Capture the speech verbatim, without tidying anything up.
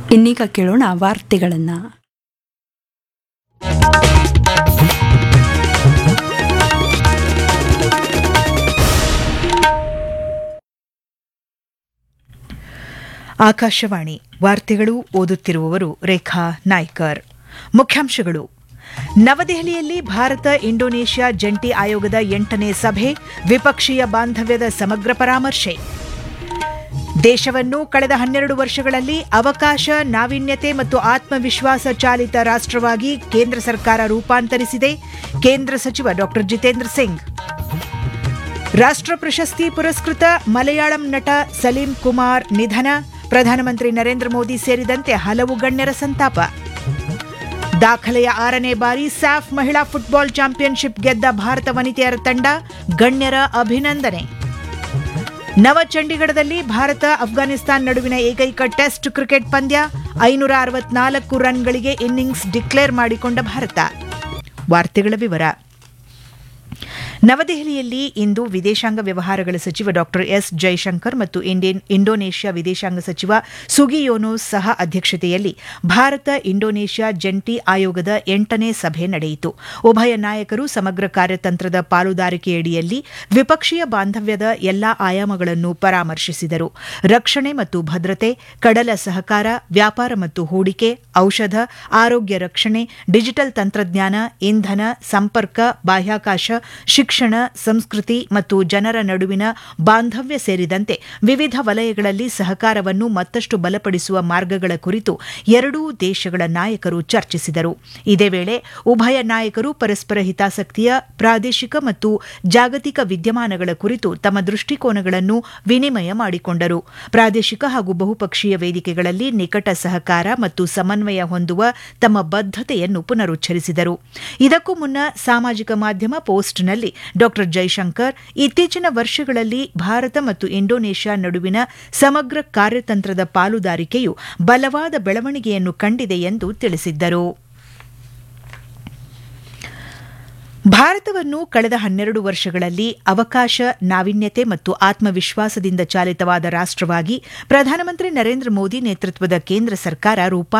ಇನ್ನೀಗ ಕೇಳೋಣ ವಾರ್ತೆಗಳನ್ನು. ಆಕಾಶವಾಣಿ ವಾರ್ತೆಗಳು. ಓದುತ್ತಿರುವವರು ರೇಖಾ ನಾಯ್ಕರ್. ಮುಖ್ಯಾಂಶಗಳು: ನವದೆಹಲಿಯಲ್ಲಿ ಭಾರತ ಇಂಡೋನೇಷ್ಯಾ ಜಂಟಿ ಆಯೋಗದ ಎಂಟನೇ ಸಭೆ, ದ್ವಿಪಕ್ಷೀಯ ಬಾಂಧವ್ಯದ ಸಮಗ್ರ ಪರಾಮರ್ಶೆ. ದೇಶವನ್ನು ಕಳೆದ ಹನ್ನೆರಡು ವರ್ಷಗಳಲ್ಲಿ ಅವಕಾಶ, ನಾವೀನ್ಯತೆ ಮತ್ತು ಆತ್ಮವಿಶ್ವಾಸ ಚಾಲಿತ ರಾಷ್ಟ್ರವಾಗಿ ಕೇಂದ್ರ ಸರ್ಕಾರ ರೂಪಾಂತರಿಸಿದೆ. ಕೇಂದ್ರ ಸಚಿವ ಡಾ ಜಿತೇಂದ್ರ ಸಿಂಗ್. ರಾಷ್ಟ್ರ ಪ್ರಶಸ್ತಿ ಪುರಸ್ಕೃತ ಮಲಯಾಳಂ ನಟ ಸಲೀಂ ಕುಮಾರ್ ನಿಧನ. ಪ್ರಧಾನಮಂತ್ರಿ ನರೇಂದ್ರ ಮೋದಿ ಸೇರಿದಂತೆ ಹಲವು ಗಣ್ಯರ ಸಂತಾಪ. ದಾಖಲೆಯ ಆರನೇ ಬಾರಿ ಸ್ಯಾಫ್ ಮಹಿಳಾ ಫುಟ್ಬಾಲ್ ಚಾಂಪಿಯನ್ಶಿಪ್ ಗೆದ್ದ ಭಾರತ ವನಿತೆಯರ ತಂಡ, ಗಣ್ಯರ ಅಭಿನಂದನೆ. ನವ ಚಂಡೀಗಢದಲ್ಲಿ ಭಾರತ ಅಫ್ಘಾನಿಸ್ತಾನ ನಡುವಿನ ಏಕೈಕ ಟೆಸ್ಟ್ ಕ್ರಿಕೆಟ್ ಪಂದ್ಯ, ಐನೂರ ಅರವತ್ನಾಲ್ಕು ರನ್ಗಳಿಗೆ ಇನ್ನಿಂಗ್ಸ್ ಡಿಕ್ಲೇರ್ ಮಾಡಿಕೊಂಡ ಭಾರತ. ವಾರ್ತೆಗಳ ವಿವರ. ನವದೆಹಲಿಯಲ್ಲಿ ಇಂದು ವಿದೇಶಾಂಗ ವ್ಯವಹಾರಗಳ ಸಚಿವ ಡಾ ಎಸ್ ಜೈಶಂಕರ್ ಮತ್ತು ಇಂಡೋನೇಷ್ಯಾ ವಿದೇಶಾಂಗ ಸಚಿವ ಸುಗಿಯೋನೋಸ್ ಸಹ ಅಧ್ಯಕ್ಷತೆಯಲ್ಲಿ ಭಾರತ ಇಂಡೋನೇಷ್ಯಾ ಜಂಟಿ ಆಯೋಗದ ಎಂಟನೇ ಸಭೆ ನಡೆಯಿತು. ಉಭಯ ನಾಯಕರು ಸಮಗ್ರ ಕಾರ್ಯತಂತ್ರದ ಪಾಲುದಾರಿಕೆಯಡಿಯಲ್ಲಿ ದ್ವಿಪಕ್ಷೀಯ ಬಾಂಧವ್ಯದ ಎಲ್ಲಾ ಆಯಾಮಗಳನ್ನು ಪರಾಮರ್ಶಿಸಿದರು. ರಕ್ಷಣೆ ಮತ್ತು ಭದ್ರತೆ, ಕಡಲ ಸಹಕಾರ, ವ್ಯಾಪಾರ ಮತ್ತು ಹೂಡಿಕೆ, ಔಷಧ, ಆರೋಗ್ಯ ರಕ್ಷಣೆ, ಡಿಜಿಟಲ್ ತಂತ್ರಜ್ಞಾನ, ಇಂಧನ, ಸಂಪರ್ಕ, ಬಾಹ್ಯಾಕಾಶ, ಶಿಕ್ಷಣ, ಸಂಸ್ಕೃತಿ ಮತ್ತು ಜನರ ನಡುವಿನ ಬಾಂಧವ್ಯ ಸೇರಿದಂತೆ ವಿವಿಧ ವಲಯಗಳಲ್ಲಿ ಸಹಕಾರವನ್ನು ಮತ್ತಷ್ಟು ಬಲಪಡಿಸುವ ಮಾರ್ಗಗಳ ಕುರಿತು ಎರಡೂ ದೇಶಗಳ ನಾಯಕರು ಚರ್ಚಿಸಿದರು. ಇದೇ ವೇಳೆ ಉಭಯ ನಾಯಕರು ಪರಸ್ಪರ ಹಿತಾಸಕ್ತಿಯ ಪ್ರಾದೇಶಿಕ ಮತ್ತು ಜಾಗತಿಕ ವಿದ್ಯಮಾನಗಳ ಕುರಿತು ತಮ್ಮ ದೃಷ್ಟಿಕೋನಗಳನ್ನು ವಿನಿಮಯ ಮಾಡಿಕೊಂಡರು. ಪ್ರಾದೇಶಿಕ ಹಾಗೂ ಬಹುಪಕ್ಷೀಯ ವೇದಿಕೆಗಳಲ್ಲಿ ನಿಕಟ ಸಹಕಾರ ಮತ್ತು ಸಮನ್ವಯ ಹೊಂದುವ ತಮ್ಮ ಬದ್ಧತೆಯನ್ನು ಪುನರುಚ್ಚರಿಸಿದರು. ಇದಕ್ಕೂ ಮುನ್ನ ಸಾಮಾಜಿಕ ಮಾಧ್ಯಮ ಪೋಸ್ಟ್ನಲ್ಲಿ ಡಾ ಜೈಶಂಕರ್ ಇತ್ತೀಚಿನ ವರ್ಷಗಳಲ್ಲಿ ಭಾರತ ಮತ್ತು ಇಂಡೋನೇಷ್ಯಾ ನಡುವಿನ ಸಮಗ್ರ ಕಾರ್ಯತಂತ್ರದ ಪಾಲುದಾರಿಕೆಯು ಬಲವಾದ ಬೆಳವಣಿಗೆಯನ್ನು ಕಂಡಿದೆ ಎಂದು ತಿಳಿಸಿದ್ದರು. ಭಾರತವನ್ನು ಕಳೆದ ಹನ್ನೆರಡು ವರ್ಷಗಳಲ್ಲಿ ಅವಕಾಶ, ನಾವೀನ್ಯತೆ ಮತ್ತು ಆತ್ಮವಿಶ್ವಾಸದಿಂದ ಚಾಲಿತವಾದ ರಾಷ್ಟ್ರವಾಗಿ ಪ್ರಧಾನಮಂತ್ರಿ ನರೇಂದ್ರ ಮೋದಿ ನೇತೃತ್ವದ ಕೇಂದ್ರ ಸರ್ಕಾರ ರೂಪ